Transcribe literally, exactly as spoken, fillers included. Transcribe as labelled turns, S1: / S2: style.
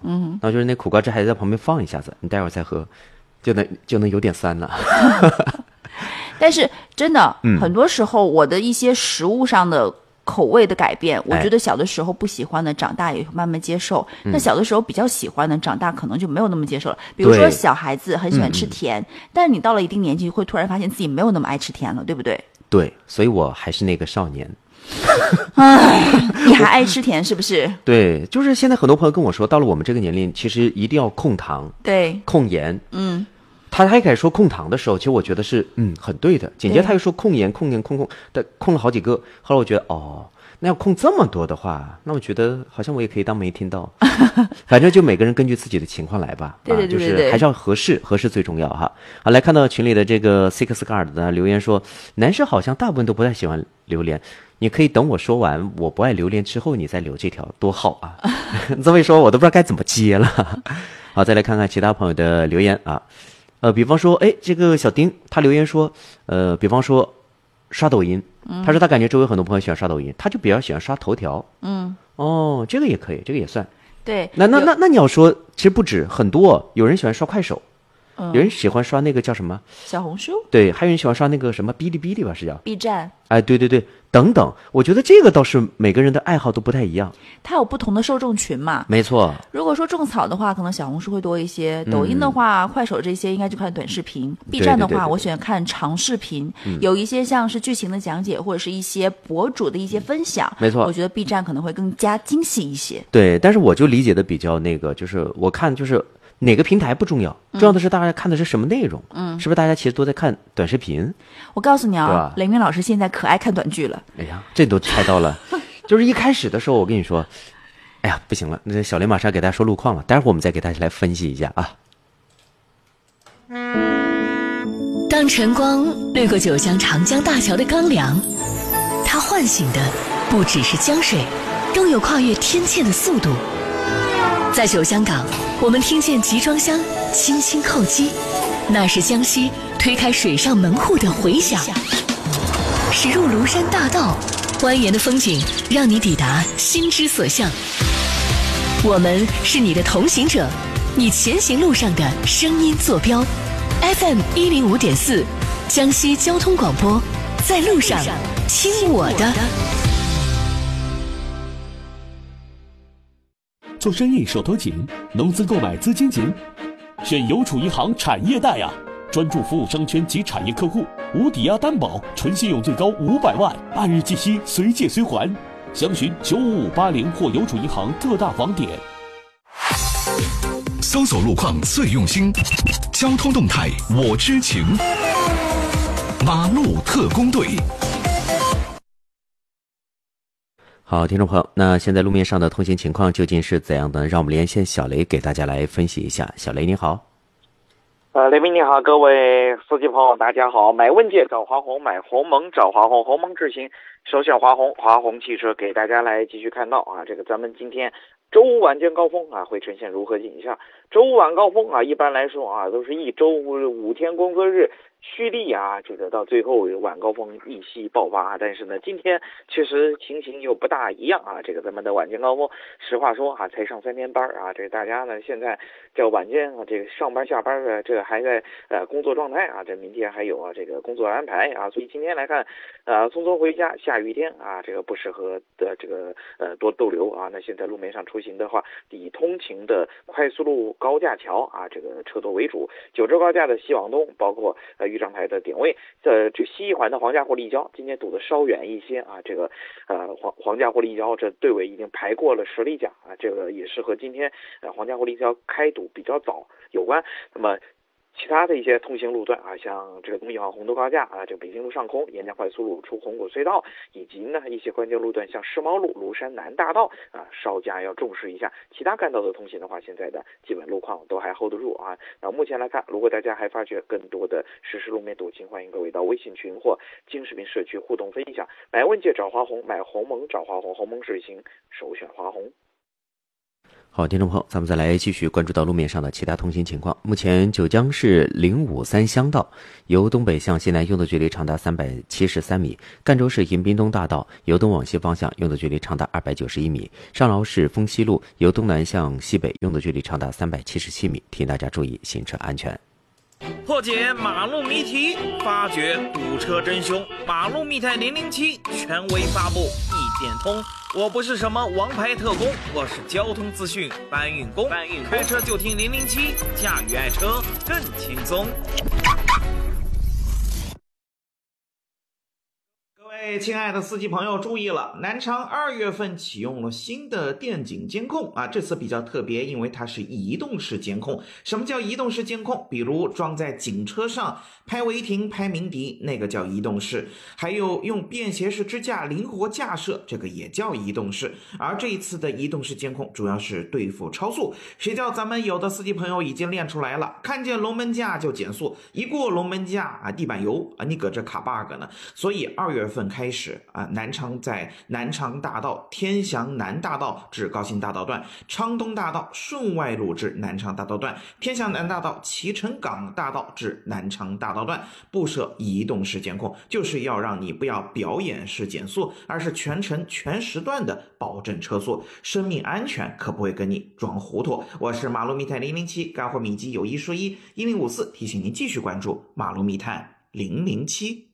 S1: 嗯，那就是那苦瓜汁还得在旁边放一下子，你待会儿再喝，就能就能有点酸了。
S2: 但是真的、
S1: 嗯、
S2: 很多时候我的一些食物上的口味的改变，我觉得小的时候不喜欢的，长大也慢慢接受。那、嗯、小的时候比较喜欢的，长大可能就没有那么接受了。比如说小孩子很喜欢吃甜，嗯、但是你到了一定年纪，会突然发现自己没有那么爱吃甜了，对不对？
S1: 对，所以我还是那个少年。
S2: 唉，你还爱吃甜是不是？
S1: 对，就是现在很多朋友跟我说，到了我们这个年龄，其实一定要控糖，
S2: 对，
S1: 控盐，
S2: 嗯。
S1: 他他一开始说控糖的时候，其实我觉得是嗯很对的。紧接着他又说控盐、控盐、控控，但控了好几个。后来我觉得哦，那要控这么多的话，那我觉得好像我也可以当没听到。反正就每个人根据自己的情况来吧。
S2: 对对对对对，
S1: 啊，就是还是要合适，合适最重要哈。好，来看到群里的这个 Six Guard 的留言说，男生好像大部分都不太喜欢榴莲。你可以等我说完我不爱榴莲之后，你再留这条，多好啊！这么一说，我都不知道该怎么接了。好，再来看看其他朋友的留言啊。呃，比方说，哎，这个小丁他留言说，呃，比方说刷抖音，他说他感觉周围很多朋友喜欢刷抖音，他就比较喜欢刷头条。
S2: 嗯，
S1: 哦，这个也可以，这个也算。
S2: 对，
S1: 那那那那你要说，其实不止很多，有人喜欢刷快手，
S2: 嗯、
S1: 有人喜欢刷那个叫什么
S2: 小红书，
S1: 对，还有人喜欢刷那个什么哔哩哔哩吧，是叫
S2: B 站。
S1: 哎，对对对，等等，我觉得这个倒是每个人的爱好都不太一样，
S2: 它有不同的受众群嘛。
S1: 没错。
S2: 如果说种草的话，可能小红书会多一些；抖音的话、嗯、快手这些应该就看短视频。B 站的话，对对对对，我喜欢看长视频、嗯，有一些像是剧情的讲解，或者是一些博主的一些分享。
S1: 没错，
S2: 我觉得 B 站可能会更加精细一些。
S1: 对，但是我就理解的比较那个，就是我看就是哪个平台不重要，重要的是大家看的是什么内容。嗯，是不是大家其实都在看短视频？
S2: 我告诉你啊，雷鸣老师现在可爱看短剧了。
S1: 哎呀，这都猜到了。就是一开始的时候，我跟你说，哎呀，不行了，那小雷马上给大家说路况了，待会儿我们再给大家来分析一下啊。
S3: 当晨光掠过九江长江大桥的钢梁，它唤醒的不只是江水，更有跨越天堑的速度。在九江港，我们听见集装箱轻轻叩击，那是江西推开水上门户的回响。驶入庐山大道，蜿蜒的风景让你抵达心之所向。我们是你的同行者，你前行路上的声音坐标。F M 一零五点四，江西交通广播，在路上听我的。
S4: 做生意手头紧，融资购买资金紧，选邮储银行产业贷啊！专注服务商圈及产业客户，无抵押担保，纯信用最高五百万，按日计息，随借随还。详询九五五八零或邮储银行各大网点。
S5: 搜索路况最用心，交通动态我知情。马路特工队。
S1: 好，听众朋友，那现在路面上的通行情况究竟是怎样的？让我们连线小雷给大家来分析一下。小雷你好。
S6: 呃，雷鸣你好，各位司机朋友大家好。买问界找华宏，买鸿蒙找华宏，鸿蒙智行首选华宏，华宏汽车给大家来继续看到啊，这个咱们今天周五晚间高峰啊会呈现如何景象？周五晚高峰啊，一般来说啊都是一周五天工作日蓄力啊，这个到最后晚高峰一夕爆发。但是呢，今天确实情形又不大一样啊。这个咱们的晚间高峰，实话说啊，才上三天班啊，这个大家呢现在这个晚间啊，这个上班下班的这个还在呃工作状态啊，这明天还有啊这个工作安排啊，所以今天来看，呃匆匆回家，下雨天啊，这个不适合的这个呃多逗留啊。那现在路面上出行的话，以通勤的快速路高架桥啊这个车多为主，九州高架的西往东，包括呃豫章台的点位，呃这西一环的黄家湖立交今天堵得稍远一些啊，这个呃黄黄家湖立交这队尾已经排过了十里甲啊，这个也是和今天呃黄家湖立交开堵比较早有关。那么其他的一些通行路段啊，像这个东一环红豆高架啊，这个北京路上空沿江快速路出红谷隧道，以及呢一些关键路段像世贸路、庐山南大道啊，稍加要重视一下。其他干道的通行的话，现在的基本路况都还 hold 得住啊。然后目前来看，如果大家还发觉更多的实时路面堵情，欢迎各位到微信群或京视频社区互动分享。买问界找华宏，买鸿蒙找华宏，鸿蒙智行首选华宏。
S1: 好，听众朋友，咱们再来继续关注到路面上的其他通行情况。目前九江市零五三乡道由东北向西南用的距离长达三百七十三米，赣州市迎宾东大道由东往西方向用的距离长达二百九十一米，上饶市丰西路由东南向西北用的距离长达三百七十七米，提醒大家注意行车安全。
S7: 破解马路谜题，发掘堵车真凶。马路密探零零七权威发布，一点通。我不是什么王牌特工，我是交通资讯搬运工。搬运开车就听零零七，驾驭爱车更轻松。各位亲爱的司机朋友注意了，南昌二月份启用了新的电警监控啊，这次比较特别，因为它是移动式监控。什么叫移动式监控？比如装在警车上拍违停、拍鸣笛，那个叫移动式；还有用便携式支架灵活架设，这个也叫移动式。而这一次的移动式监控主要是对付超速，谁叫咱们有的司机朋友已经练出来了，看见龙门架就减速，一过龙门架啊，地板油啊，你搁这卡 bug 呢。所以二月份开始啊，南昌在南昌大道、天祥南大道至高新大道段、昌东大道顺外路至南昌大道段、天祥南大道脐橙港大道至南昌大道段布设移动式监控，就是要让你不要表演式减速，而是全程全时段的保证车速，生命安全可不会跟你装糊涂。我是马路密探零零七，干货秘籍有一说一，一零五四提醒您继续关注马路密探零零七。